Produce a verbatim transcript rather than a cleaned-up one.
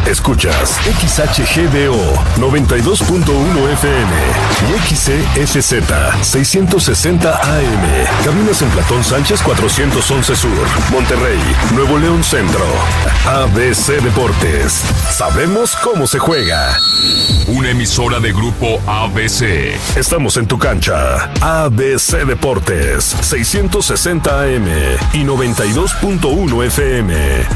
Escuchas X H G D O noventa y dos punto uno F M y X C S Z seiscientos sesenta A M. Cabinas en Platón Sánchez cuatrocientos once Sur, Monterrey, Nuevo León Centro. A B C Deportes. Sabemos cómo se juega. Una emisora de Grupo A B C. Estamos en tu cancha. A B C Deportes seiscientos sesenta A M y noventa y dos punto uno F M.